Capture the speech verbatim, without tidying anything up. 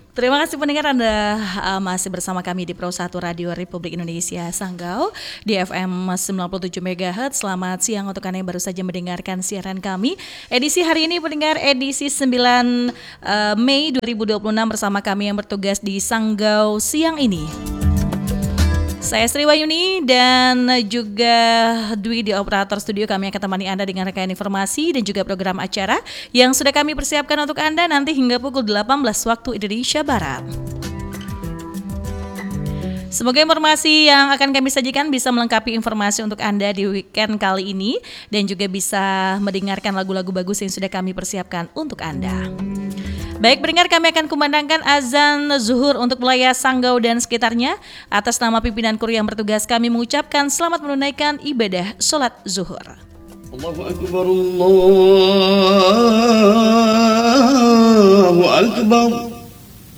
Terima kasih pendengar Anda uh, masih bersama kami di Pro satu Radio Republik Indonesia Sanggau di F M sembilan puluh tujuh megahertz. Selamat siang untuk Anda yang baru saja mendengarkan siaran kami. Edisi hari ini pendengar edisi sembilan uh, Mei dua ribu dua puluh enam bersama kami yang bertugas di Sanggau siang ini. Saya Sri Wayuni dan juga Dwi di operator studio. Kami akan temani Anda dengan rangkaian informasi dan juga program acara yang sudah kami persiapkan untuk Anda nanti hingga pukul delapan belas waktu Indonesia Barat. Semoga informasi yang akan kami sajikan bisa melengkapi informasi untuk Anda di weekend kali ini dan juga bisa mendengarkan lagu-lagu bagus yang sudah kami persiapkan untuk Anda. Baik pendengar, kami akan kumandangkan azan zuhur untuk wilayah Sanggau dan sekitarnya. Atas nama pimpinan kru yang bertugas kami mengucapkan selamat menunaikan ibadah sholat zuhur. Allahu Akbar, Allahu Akbar.